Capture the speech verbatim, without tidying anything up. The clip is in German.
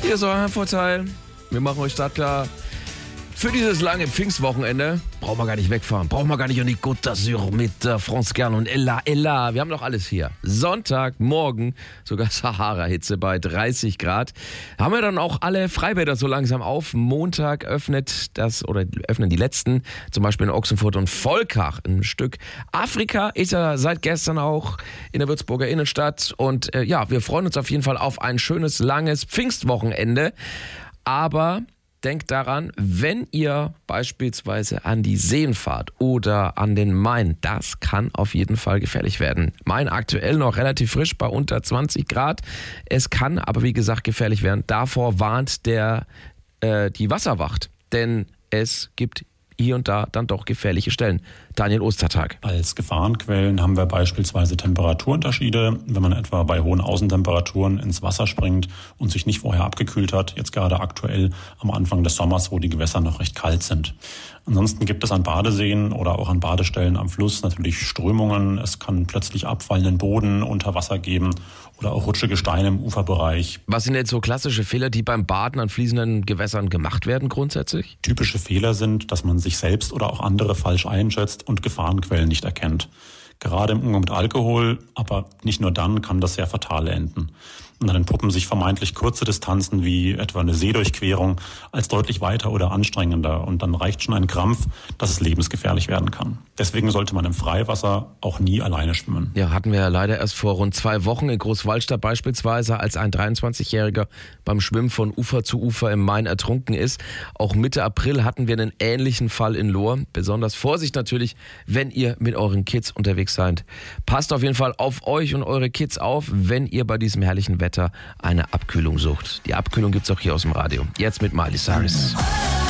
Hier ist euer Vorteil. Wir machen euch startklar. Für dieses lange Pfingstwochenende brauchen wir gar nicht wegfahren. Brauchen wir gar nicht an die Côte d'Azur mit äh, France Gall und Ella, Ella. Wir haben doch alles hier. Sonntagmorgen, sogar Sahara-Hitze bei dreißig Grad. Haben wir dann auch alle Freibäder so langsam auf. Montag öffnet das oder öffnen die letzten, zum Beispiel in Ochsenfurt und Volkach. Ein Stück Afrika ist ja seit gestern auch in der Würzburger Innenstadt. Und äh, ja, wir freuen uns auf jeden Fall auf ein schönes, langes Pfingstwochenende. Aber denkt daran, wenn ihr beispielsweise an die Seen fahrt oder an den Main, das kann auf jeden Fall gefährlich werden. Main aktuell noch relativ frisch bei unter zwanzig Grad. Es kann aber wie gesagt gefährlich werden. Davor warnt der äh, die Wasserwacht, denn es gibt hier und da dann doch gefährliche Stellen. Daniel Ostertag. Als Gefahrenquellen haben wir beispielsweise Temperaturunterschiede. Wenn man etwa bei hohen Außentemperaturen ins Wasser springt und sich nicht vorher abgekühlt hat, jetzt gerade aktuell am Anfang des Sommers, wo die Gewässer noch recht kalt sind. Ansonsten gibt es an Badeseen oder auch an Badestellen am Fluss natürlich Strömungen. Es kann plötzlich abfallenden Boden unter Wasser geben oder auch rutschige Steine im Uferbereich. Was sind jetzt so klassische Fehler, die beim Baden an fließenden Gewässern gemacht werden grundsätzlich? Typische Fehler sind, dass man sich selbst oder auch andere falsch einschätzt und Gefahrenquellen nicht erkennt. Gerade im Umgang mit Alkohol, aber nicht nur dann, kann das sehr fatal enden. Und dann entpuppen sich vermeintlich kurze Distanzen wie etwa eine Seedurchquerung als deutlich weiter oder anstrengender. Und dann reicht schon ein Krampf, dass es lebensgefährlich werden kann. Deswegen sollte man im Freiwasser auch nie alleine schwimmen. Ja, hatten wir ja leider erst vor rund zwei Wochen in Großwallstadt beispielsweise, als ein dreiundzwanzigjähriger beim Schwimmen von Ufer zu Ufer im Main ertrunken ist. Auch Mitte April hatten wir einen ähnlichen Fall in Lohr. Besonders Vorsicht natürlich, wenn ihr mit euren Kids unterwegs seid. Passt auf jeden Fall auf euch und eure Kids auf, wenn ihr bei diesem herrlichen Wetter eine Abkühlung sucht. Die Abkühlung gibt's auch hier aus dem Radio. Jetzt mit Miley Cyrus.